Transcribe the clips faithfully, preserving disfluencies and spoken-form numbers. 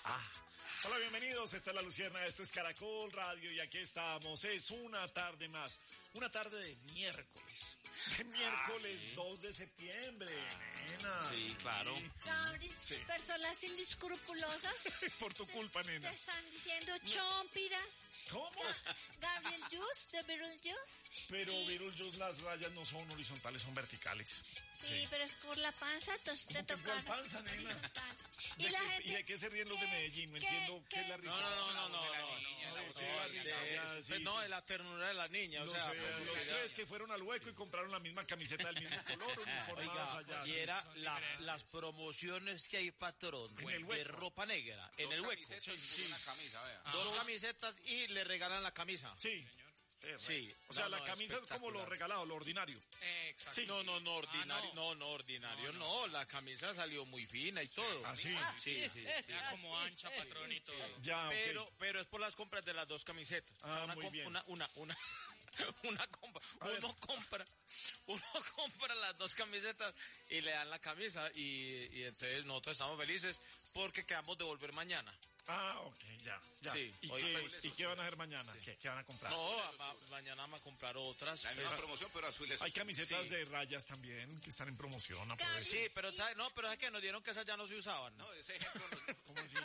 Ah. Hola, bienvenidos. Esta es La Lucierna, esto es Caracol Radio y aquí estamos. Es una tarde más, una tarde de miércoles. De miércoles ah, ¿sí? dos de septiembre, nena. Sí, claro. Gabri, sí. Personas inescrupulosas. Por tu culpa, nena. Te están diciendo chompiras. ¿Cómo? Gabriel Juice, de Beetlejuice. Pero y... Beetlejuice, las rayas no son horizontales, son verticales. Sí, sí, pero es por la panza, entonces te toca. ¿Por panza, nena? ¿Y, ¿De la qué, gente, ¿Y de qué se ríen los de Medellín? No ¿qué, entiendo qué, qué es la risa. No, no, no, no, no. De la niña, la no, no, de la ternura de la niña, no o sea. Sé, pues, los tres que fueron al hueco y compraron la misma camiseta del mismo color, uniformadas allá. Y era la, las promociones que hay, patrón, en el de ropa negra, en Dos el hueco. Camisetas Sí. y una camisa, vea. Dos, Dos camisetas y le regalan la camisa. Sí. Sí, o sea, no, la no, camisa es como lo regalado, lo ordinario. Eh, exacto. Sí. No, no, no, ordinario, ah, no. no, no, ordinario, no, no. no, la camisa salió muy fina y todo. ¿Ah, sí? Sí, sí, sí. Era como ancha, patrón y todo. Ya, pero, okay. pero es por las compras de las dos camisetas. Ah, una, muy bien. Una, una, una, una compra, uno compra, uno compra las dos camisetas y le dan la camisa y, y entonces nosotros estamos felices porque quedamos de volver mañana. Ah, ok, ya, ya. Sí. ¿Y, Oye, qué, pues, ¿Y qué van a hacer mañana? Sí. ¿Qué, ¿Qué van a comprar? No, ma, mañana vamos a comprar otras. La misma promoción, pero azules. Hay camisetas sí. de rayas también que están en promoción. Sí, pero ¿sabes? No, pero es que nos dieron que esas ya no se usaban. No, no ese ejemplo no. ¿Cómo así?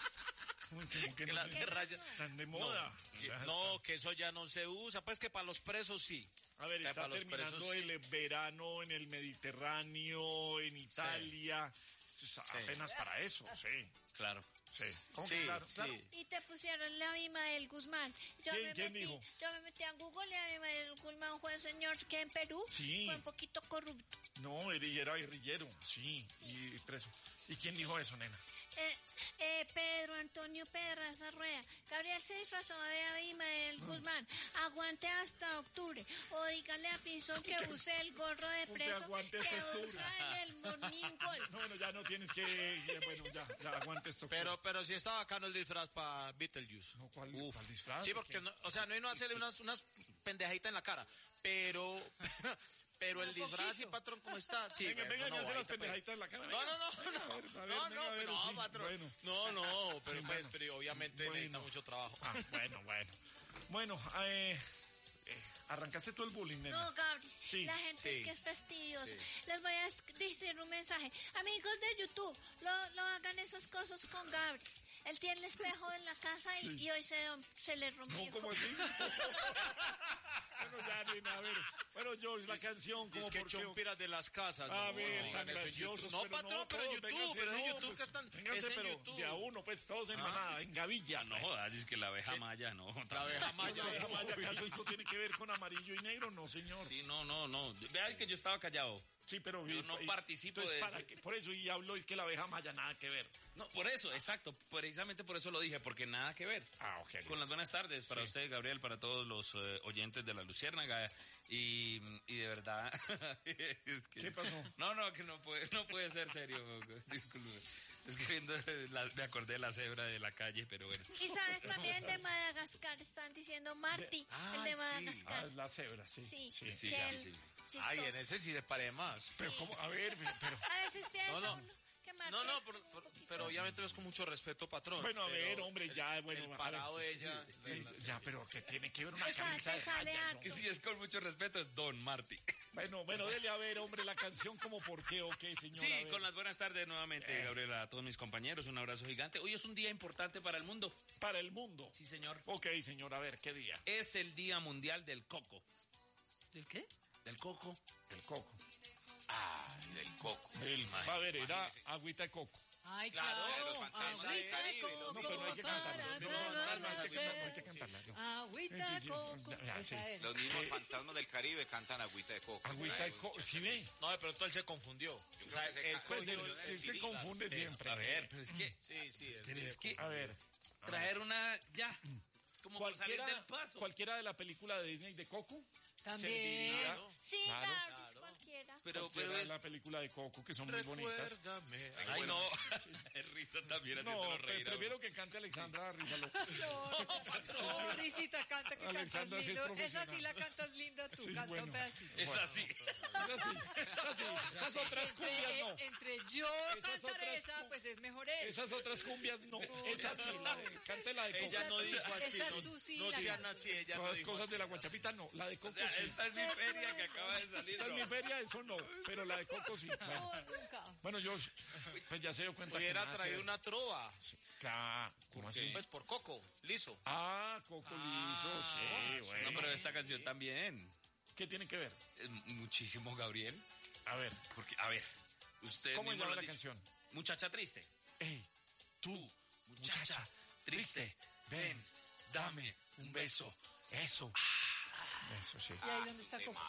¿Cómo que, que no las de rayas están de moda? No, o sea, no está... que eso ya no se usa. Pues que para los presos sí. A ver, que está terminando presos, el sí. verano en el Mediterráneo, en Italia. Sí. Sí. Apenas para eso, sí. Claro. Sí. ¿Cómo sí, que claro? sí. claro? Y te pusieron la Abimael Guzmán. Yo ¿Quién, me ¿quién metí, dijo? Yo me metí a Google y Abimael Guzmán fue un señor que en Perú sí. fue un poquito corrupto. No, él era guerrillero, sí, sí, y preso. ¿Y quién dijo eso, nena? Eh, eh, Pedro Antonio Pedraza Rueda. Gabriel se disfrazó de Abimael Guzmán. Aguante hasta octubre. O dígale a Pinzón que use el gorro de preso aguante que hasta usa en el Morning Call. No, bueno, ya no tienes que... Bueno, ya, ya aguante esto. Pero, pero sí está bacano el disfraz para Beetlejuice. No, ¿cuál, ¿cuál disfraz? Sí, porque, no, o sea, no hay no hacerle unas, unas pendejaditas en la cara, pero... Pero el disfraz y patrón, ¿cómo está? Sí, venga, venga, no, no, hacer las pendejaditas en la cara. No, no, no, no, no, no, pero no, patrón. No, no, pero, pues, pero obviamente bueno. necesita mucho trabajo. Ah, bueno, bueno. Bueno, eh, eh, ¿arrancaste tú el bullying, nena? No, Gabri, sí, la gente sí, es que es fastidiosa. Sí. Les voy a decir un mensaje. Amigos de YouTube, no, no hagan esas cosas con Gabri. Él tiene el espejo en la casa y, sí. y hoy se, se le rompió. No, ¿cómo así? Bueno, ya, nena, a ver. Bueno, George, la canción, como es que por chompiras de las casas. A no, ver, no, tan graciosos. No, patrón, pero en YouTube, véngase, pero en no, YouTube pues, que están. Vénganse, es en pero YouTube. de a uno, pues, todos en ah. manada, en gavilla. No jodas, es que la abeja maya, no. La abeja maya. La abeja maya, ¿acaso esto tiene que ver con amarillo y negro? No, señor. Sí, no, no, no. Vean que yo estaba callado. Sí, pero yo no y, participo entonces, de para eso. Que, por eso, y hablo, es que la abeja maya nada que ver. No, por eso, exacto. Precisamente por eso lo dije, porque nada que ver. Ah, ok. Con las buenas tardes para sí. usted, Gabriel, para todos los uh, oyentes de La Luciérnaga. Y, y de verdad... es que, ¿qué pasó? No, no, que no puede, no puede ser serio. Disculpe. Es que viendo la, me acordé de la cebra de la calle, pero bueno. Y sabes, también de Madagascar están diciendo Marty, de, ah, el de Madagascar. Sí. Ah, la cebra, sí. Sí, sí, sí, ya, el, sí. Ay, en ese sí le paré más. Sí. Pero cómo, a ver, pero... A veces piensa no, no. uno que Marty No, no, por, por, pero obviamente es con mucho respeto, patrón. Bueno, a ver, hombre, el, ya, bueno. El parado ver, de ella. Sí, sí, ya, pero que tiene que ver una esa, camisa de rayas. Que si es con mucho respeto, es Don Marty. Bueno, bueno, dele a ver, hombre, la canción como por qué o qué, señor. Sí, con las buenas tardes nuevamente, eh. Gabriela, a todos mis compañeros, un abrazo gigante. Hoy es un día importante para el mundo. ¿Para el mundo? Sí, señor. Ok, señor, a ver, ¿qué día? Es el Día Mundial del Coco. ¿Del qué? Del coco. Del coco. Ah, del coco. El, va a ver, era agüita de coco. Ay, claro, claro, agüita de coco. No, pero no hay que cantarla. No, no, no, no hay que cantarla. Agüita de coco. Los mismos fantasmas del Caribe cantan agüita de coco. Agüita de coco, ¿sí ves? No, pero entonces él se confundió. O sea, él, pues él, él se confunde siempre. A ver, pero es que... Sí, sí. Pero es que... A ver. Traer una... Ya. Como por salir del paso. Cualquiera de la película de Disney de Coco. También. Sí, claro, claro, claro. cualquiera. Pero, Cualquiera pero de es... la película de Coco, que son muy bonitas. Recuérdame. Ay, no. Es risa también haciéndolo No, reír. pre- prefiero que cante Alexandra Rízalo. No, Risita, canta que cantas Alexandra sí es lindo. Esa profesional. sí la cantas linda tú, Sí, canta bueno. un pedacito. Es así. Es así, es así. Esas otras cumbias Entre, no. entre yo Esas cantar otras esa, cum- pues es mejor esa. Esas otras cumbias no. Es así, la de, cante la de Coco. Ella no dijo así, Esa no, tú sí no la sean cantas. así, ella no Todas las dijo cosas así. de la guachapita no. La de O Coco sea, sí. esta es mi feria que acaba de salir. Esta es mi ¿no? feria, eso no. Pero la de Coco sí. Bueno, No, nunca. bueno Josh, pues ya se dio cuenta que Hubiera nada que traído ver. una trova. Claro, ¿cómo así? Pues por Coco, liso. Ah, Coco liso, sí, bueno. No, pero esta canción también. ¿Qué tiene que ver? Es muchísimo, Gabriel. A ver, Porque, a ver, usted ¿cómo mismo llama lo ha la dicho. canción? Muchacha triste. Ey, Tú, muchacha triste, ven, dame un beso. eso. Eso sí. ¿Y ahí dónde está Coco?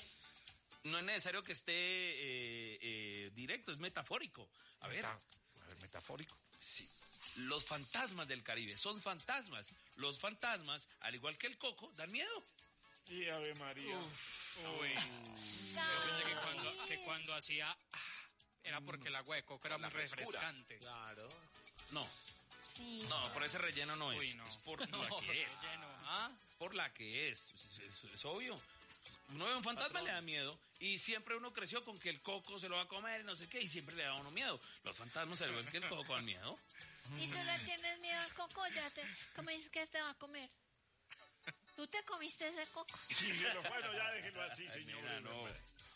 No es necesario que esté eh, eh, directo, es metafórico. A ver, Meta- a ver, metafórico. sí. Los fantasmas del Caribe son fantasmas. Los fantasmas, al igual que el coco, dan miedo. Y Ave María. Uy, yo pensé que cuando, que cuando hacía ah, era porque el agua de coco era muy refrescante. Claro. No, Sí. no, por ese relleno no es. Uy, no. Es por la que es. Lleno, ¿ah? Por la que es. Es, es- es obvio. Uno ve un fantasma le da miedo y siempre uno creció con que el coco se lo va a comer, no sé qué, y siempre le da a uno miedo. Los fantasmas, al igual que el coco, dan miedo. ¿Y tú le tienes miedo al coco? Ya te, ¿cómo dices que te va a comer? ¿Tú te comiste ese coco? Sí, pero bueno, ya déjenlo así, señor. Mira, no.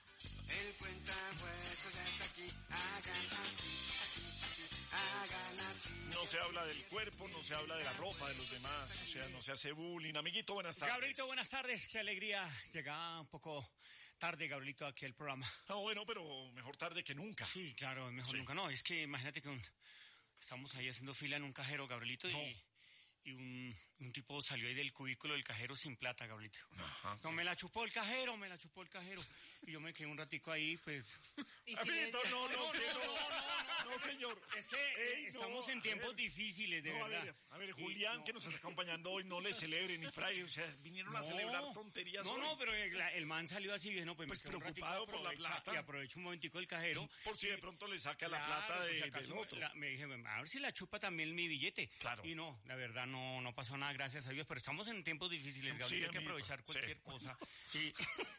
El cuentahuesos ya está aquí, hagan así, así, así, hagan así. No se habla del cuerpo, no se habla de la ropa de los demás, o sea, no se hace bullying. Amiguito, buenas tardes. Gabrielito, buenas tardes. Qué alegría. Llegaba un poco tarde, Gabrielito, aquí al programa. No, bueno, pero mejor tarde que nunca. Sí, claro, mejor Sí. nunca. No, es que imagínate que un- estamos ahí haciendo fila en un cajero, Gabrielito, No. y, y un, un tipo salió ahí del cubículo del cajero sin plata, Gabrielito. Ajá. No, me la chupó el cajero, me la chupó el cajero. Y yo me quedé un ratico ahí, pues... Y si Amiguito, le- no, no, No, que no, no, no, no, no, señor. Es que eh, Ey, no, estamos en a tiempos ver. difíciles, de No, a verdad. ver, a ver, Y Julián, no. que nos está acompañando hoy, no le celebre ni fray, o sea, vinieron a No. celebrar tonterías No, hoy. no, pero el, el man salió así, dije, no, pues, Pues me quedo un ratico, preocupado por la aprovecha- plata. Y aprovecho un momentico el cajero. Por si de pronto le saca la Claro, plata por de, si acaso del otro. la- me dije, a ver si la chupa también mi billete. Claro. Y no, la verdad no, no pasó nada, gracias a Dios, pero estamos en tiempos difíciles, Gabriel, Sí, hay que amiguito, aprovechar cualquier sí. cosa. Y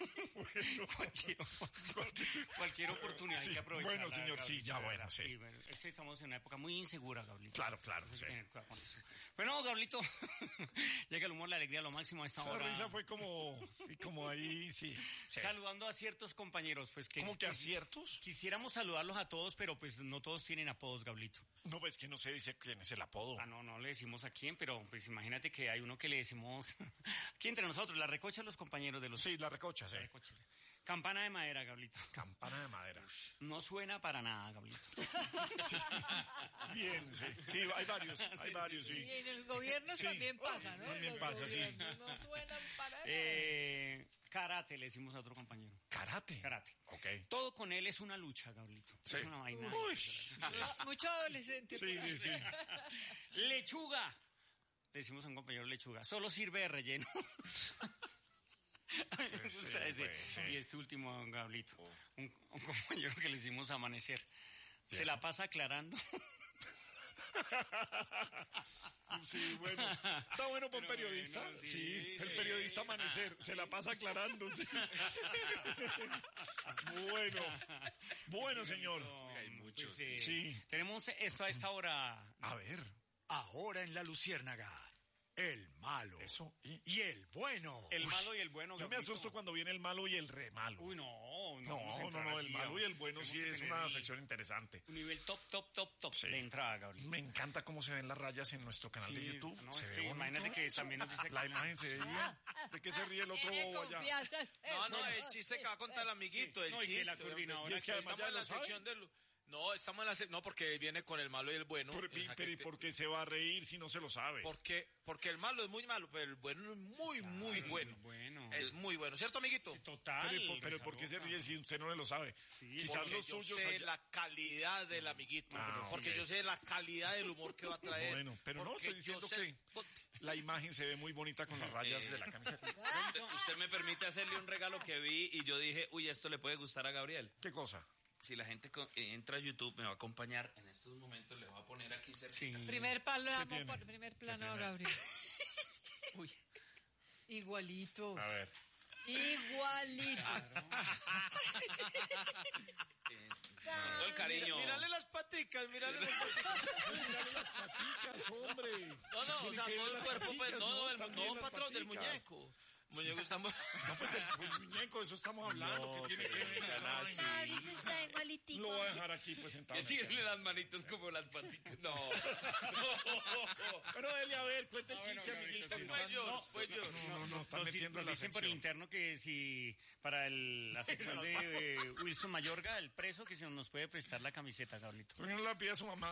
cualquier, cualquier oportunidad Sí, hay que aprovechar. bueno, señor, sí, ya, bueno, sí. bueno, es que estamos en una época muy insegura, Gabriel. Claro, claro, Hay que sí. tener cuidado con eso. Bueno, Gabrielito, llega el humor, la alegría, lo máximo a esta Esa hora. risa fue como, sí, como ahí, sí. sí. Saludando a ciertos compañeros, pues que... ¿Cómo que aciertos? Quisiéramos saludarlos a todos, pero pues no todos tienen apodos, Gabrielito. No, pues que no se dice quién es el apodo. Ah, no, no le decimos a quién, pero pues imagínate que hay uno que le decimos aquí entre nosotros, la recocha de los compañeros de los Sí, la recocha, sí. recoches. Campana de madera, Gabrielito. Campana de madera. No suena para nada, Gabrielito. Bien, sí. Sí, hay varios, hay varios, sí. Y en los gobiernos Sí. también pasa, ¿no? También Los pasa, sí. gobiernos No suenan para nada. Eh, karate le decimos a otro compañero. Karate. Karate. Ok. Todo con él es una lucha, Gabrielito. Sí. Es una vaina. Uy. Ah, Mucho adolescente. Sí, sí, sí. Lechuga. Le decimos a un compañero lechuga. Solo sirve de relleno. Me gusta ese. pues, sí. Y este último, Gabrielito. Un, un compañero que le hicimos amanecer. Se la pasa aclarando. Sí, bueno. Está bueno para un Pero periodista. bueno, sí, sí, el sí. periodista amanecer. Se la pasa aclarando, sí. Bueno. Bueno, señor. Hay muchos, sí. Tenemos esto a esta hora. A ver. Ahora en la Luciérnaga, el malo Eso. ¿Y? y el bueno. El malo y el bueno. Yo me Gabrielito. asusto cuando viene el malo y el re malo. Uy, no. No, vamos a no, entrar no, el así, malo y el bueno tenemos sí que es tener una el- sección interesante. Un nivel top, top, top, top Sí. de entrada, Gabriel. Me encanta cómo se ven las rayas en nuestro canal de Sí, YouTube. no, se es ve que bonito imagínate que eso. también nos dice La que- imagen se ve bien. ¿De qué se ríe el otro Tiene bobo allá? confianza. No, no, el chiste que va a contar el amiguito, el No, y que chiste. la coordinadora- Y es que además Estamos ya en la lo sabe. sección del... No, estamos en la... se- No, porque viene con el malo y el bueno. Por- O sea, pero ¿y que te- por qué se va a reír si no se lo sabe? Porque, porque el malo es muy malo, pero el bueno es muy, muy bueno. Bueno. Es muy bueno, ¿cierto, amiguito? Total. Pero, ¿y por- pero ¿por qué se ríe si usted no lo sabe? Quizás Porque los yo suyos sé allá- la calidad del amiguito, Ah, porque ok. yo sé la calidad del humor que va a traer. Bueno, pero no, porque estoy diciendo yo sé- que la imagen se ve muy bonita con las rayas de la camiseta. Usted, usted me permite hacerle un regalo que vi y yo dije, uy, esto le puede gustar a Gabriel. ¿Qué cosa? Si la gente co- eh, entra a YouTube, me va a acompañar en estos momentos, le voy a poner aquí cerca. Primer plano, tiene? por primer plano a tiene? Gabriel. Uy, Igualitos. A ver. Igualitos. todo el cariño. Mírale las paticas, mírale las paticas. Mírale las paticas, hombre. No, no, o sea, Tiene que todo ver el las cuerpo, pues, paticas, no, no, el, también no, las patrón, del paticas. muñeco. Muñeco estamos... No, pues del muñeco, de eso estamos hablando. ¿Qué tiene que ver esa vaina? Mauricio está igualitico. Lo voy a dejar aquí pues sentado. Que tiene las manitos como las paticas. No. Pero dele a ver, cuente el chiste, amiguito. Fue George, fue George. No, no, no, está Nos, metiendo nos en la dicen por el sección. interno que si para el- la sección de eh, Wilson Mayorga, el preso, que se nos puede prestar la camiseta, Gabrielito. ¿Por qué no la pide a su mamá?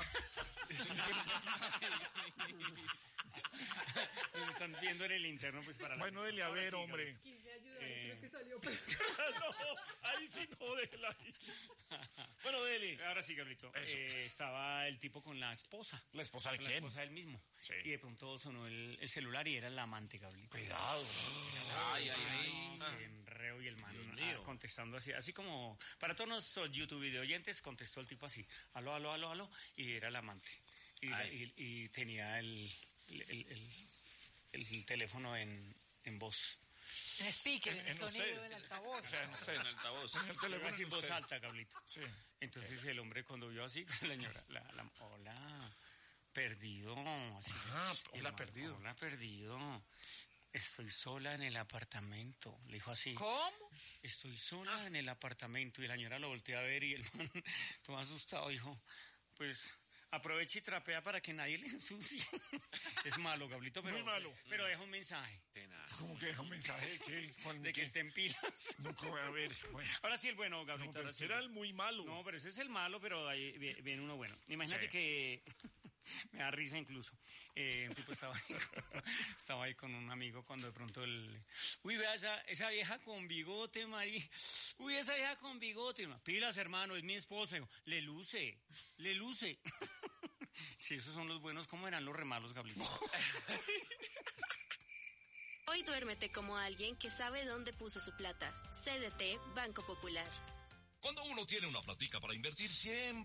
Nos están viendo en el interno, pues para la Bueno, dele a Ahora ver, sí, hombre. Quise ayudar, Eh. creo que salió No, ahí sí no, déjela ahí. Bueno, dele. Ahora sí, Gabrielito. Eso. Eh, estaba el tipo con la esposa. ¿La esposa de Con la quién? esposa del mismo. Sí. Y de pronto sonó el, el celular y era el amante, Gabrielito. Cuidado. Ay, ay, ay. Ay, en reo y el man Dios ah, mío. contestando así, así como para todos nuestros YouTube video oyentes, contestó el tipo así, aló, aló, aló, aló, y era el amante. Y, y- y tenía el, el, el- el- el teléfono en, en voz. En speaker, en, En- el en sonido usted. del altavoz. O sea, en usted. En el altavoz. En el teléfono Así en en voz usted. alta, Gablito. Sí. Entonces el hombre cuando vio así, con la señora, la, la- hola, perdido. Así, Ah, y el hola, man, perdido. Hola, perdido. Estoy sola en el apartamento. Le dijo así. ¿Cómo? Estoy sola en el apartamento. Y la señora lo volteó a ver y el man, todo asustado, dijo, pues aprovecha y trapea para que nadie le ensucie. Es malo, Gablito, pero, Muy malo. pero deja un mensaje ¿Cómo que deja un mensaje de qué? ¿Cuál- de que qué? estén pilas. Nunca voy a ver. Bueno, Ahora sí el bueno, no, Gablito. pero ahora ese sí. era el muy malo. No, pero ese es el malo, pero ahí vi- viene uno bueno. Imagínate Sí. que me da risa incluso. Eh, un tipo estaba ahí, con, estaba ahí con un amigo cuando de pronto el... Uy, vea esa, esa vieja con bigote, Mari. Uy, esa vieja con bigote. Pilas, hermano, es mi esposa. Digo, le luce, le luce. Si esos son los buenos, ¿cómo eran los remalos, Gablito? Hoy duérmete como alguien que sabe dónde puso su plata. C D T Banco Popular. Cuando uno tiene una platica para invertir, siempre